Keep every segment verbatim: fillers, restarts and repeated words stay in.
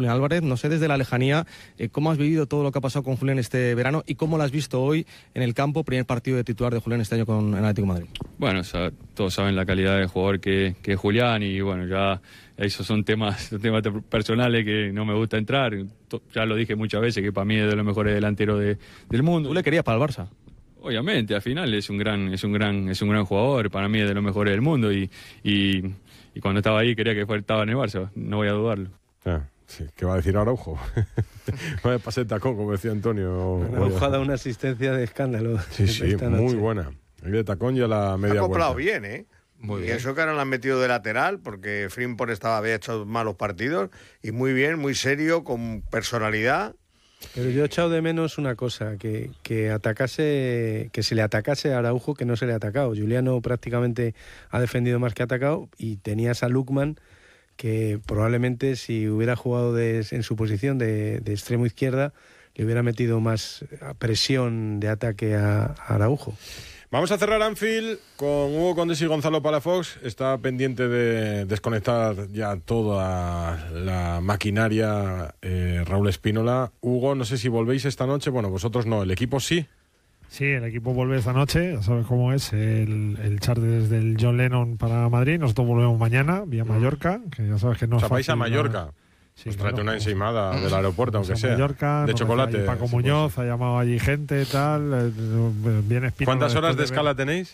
Julián Álvarez. No sé, desde la lejanía, eh, cómo has vivido todo lo que ha pasado con Julián este verano y cómo lo has visto hoy en el campo, primer partido de titular de Julián este año con el Atlético de Madrid. Bueno, o sea, todos saben la calidad de jugador que, que es Julián y bueno, ya esos son temas, temas personales que no me gusta entrar. Ya lo dije muchas veces que para mí es de los mejores delanteros de, del mundo. ¿Tú le querías para el Barça? Obviamente, al final es un gran, es un gran, es un gran jugador, para mí es de los mejores del mundo y, y, y cuando estaba ahí quería que fuera, estaba en el Barça, no voy a dudarlo. Ah, sí, ¿qué va a decir Araujo? Vaya pase de tacón, como decía Antonio. Araujo ha dado una asistencia de escándalo. Sí, sí, muy buena. El de tacón y a la media ha acoplado vuelta. bien, ¿eh? Muy y bien. eso que ahora lo han metido de lateral, porque Frimpong estaba, había hecho malos partidos, y muy bien, muy serio, con personalidad. Pero yo he echado de menos una cosa, que, que atacase, que se le atacase a Araujo, que no se le ha atacado. Juliano prácticamente ha defendido más que ha atacado, y tenías a Lukman, que probablemente si hubiera jugado de, en su posición de, de extremo izquierda, le hubiera metido más presión de ataque a, a Araujo. Vamos a cerrar Anfield con Hugo Condés y Gonzalo Palafox. Está pendiente de desconectar ya toda la maquinaria eh, Raúl Espínola. Hugo, no sé si volvéis esta noche. Bueno, vosotros no, el equipo sí. Sí, el equipo vuelve esta noche, ya sabes cómo es, el, el charter desde el John Lennon para Madrid. Nosotros volvemos mañana, vía Mallorca, que ya sabes que no o sea, es vais a fácil, Mallorca. ¿no? Sí, Pues claro, tráete una pues, ensaimada del aeropuerto, aunque sea. Mallorca, de chocolate. Paco Muñoz ha llamado allí gente y tal. Eh, bien Espínola. ¿Cuántas horas de de escala ver. tenéis?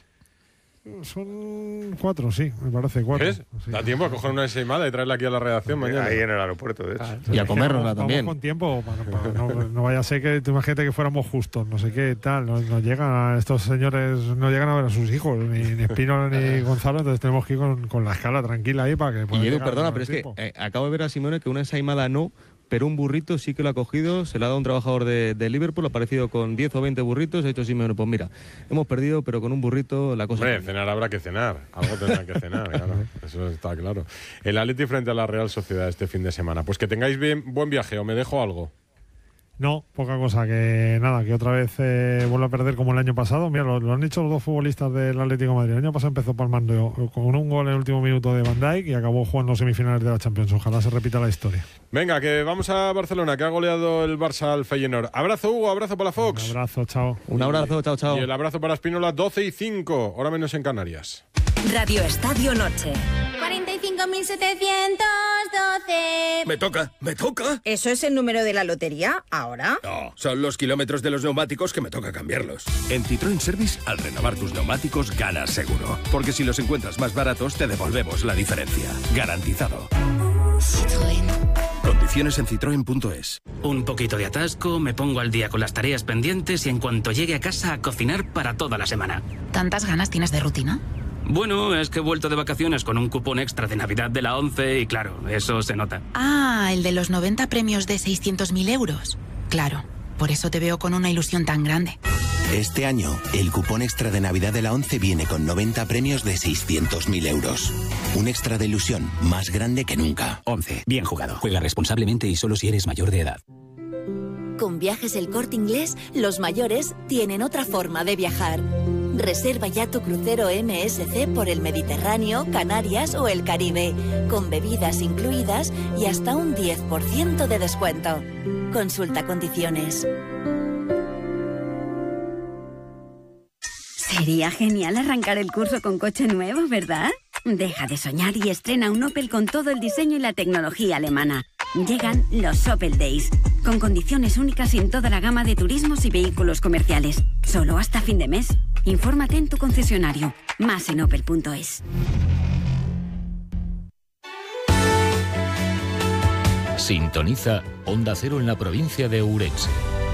Son cuatro, sí, me parece cuatro. ¿Ves? Sí. Da tiempo a coger una ensaimada y traerla aquí a la redacción mañana. Ahí en el aeropuerto, de hecho. Ah, Y a es que comérnosla vamos, también. Vamos con tiempo, para, para, no, no vaya a ser que, tú imagínate que fuéramos justos, no sé qué, tal, no, no llegan, estos señores no llegan a ver a sus hijos, ni, ni Espínola ni Gonzalo, entonces tenemos que ir con, con la escala tranquila ahí para que puedan Y Edu, llegar perdona, con pero el es que tiempo. eh, acabo de ver a Simeone que una ensaimada no, pero un burrito sí que lo ha cogido, se le ha dado a un trabajador de, de Liverpool, ha aparecido con diez o veinte burritos, ha dicho Simeone, pues mira, hemos perdido, pero con un burrito la cosa... Hombre, cenar habrá que cenar, algo tendrán que cenar, claro, eso está claro. El Atleti frente a la Real Sociedad este fin de semana, pues que tengáis bien, buen viaje, o me dejo algo. No, poca cosa, que nada, que otra vez eh, vuelve a perder como el año pasado. Mira, lo, lo han dicho los dos futbolistas del Atlético de Madrid. El año pasado empezó palmando con un gol en el último minuto de Van Dijk y acabó jugando semifinales de la Champions. Ojalá se repita la historia. Venga, que vamos a Barcelona, que ha goleado el Barça al Feyenoord. Abrazo, Hugo, abrazo para Fox. Un abrazo, chao. Un abrazo, chao, chao. Y el abrazo para Espínola, doce y cinco, hora menos en Canarias. Radio Estadio Noche. cuarenta y cinco mil setecientos doce. Me toca, me toca. ¿Eso es el número de la lotería? ¿Ahora? No, son los kilómetros de los neumáticos que me toca cambiarlos. En Citroën Service, al renovar tus neumáticos, ganas seguro. Porque si los encuentras más baratos, te devolvemos la diferencia. Garantizado. Citroën. Condiciones en citroen punto es. Un poquito de atasco, me pongo al día con las tareas pendientes y en cuanto llegue a casa a cocinar para toda la semana. ¿Tantas ganas tienes de rutina? Bueno, es que he vuelto de vacaciones con un cupón extra de Navidad de la ONCE y claro, eso se nota. Ah, el de los noventa premios de seiscientos mil euros. Claro, por eso te veo con una ilusión tan grande. Este año, el cupón extra de Navidad de la ONCE viene con noventa premios de seiscientos mil euros. Un extra de ilusión más grande que nunca. ONCE, bien jugado. Juega responsablemente y solo si eres mayor de edad. Con Viajes El Corte Inglés, los mayores tienen otra forma de viajar. Reserva ya tu crucero M S C por el Mediterráneo, Canarias o el Caribe, con bebidas incluidas y hasta un diez por ciento de descuento. Consulta condiciones. Sería genial arrancar el curso con coche nuevo, ¿verdad? Deja de soñar y estrena un Opel con todo el diseño y la tecnología alemana. Llegan los Opel Days, con condiciones únicas en toda la gama de turismos y vehículos comerciales. Solo hasta fin de mes. Infórmate en tu concesionario. Más en opel punto es. Sintoniza Onda Cero en la provincia de Ourense.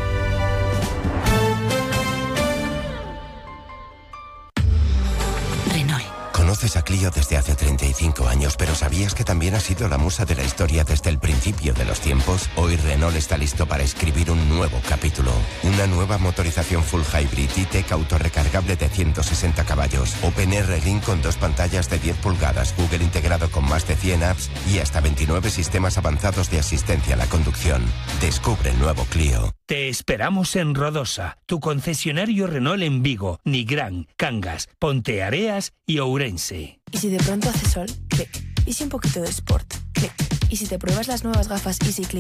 Conoces a Clio desde hace treinta y cinco años, pero ¿sabías que también ha sido la musa de la historia desde el principio de los tiempos? Hoy Renault está listo para escribir un nuevo capítulo. Una nueva motorización full hybrid E-Tech autorrecargable de ciento sesenta caballos, OpenR Link con dos pantallas de diez pulgadas, Google integrado con más de cien apps y hasta veintinueve sistemas avanzados de asistencia a la conducción. Descubre el nuevo Clio. Te esperamos en Rodosa, tu concesionario Renault en Vigo, Nigrán, Cangas, Ponteareas y Ourense. ¿Y si de pronto hace sol? Clic. ¿Y si un poquito de sport? Clic. ¿Y si te pruebas las nuevas gafas Easy Click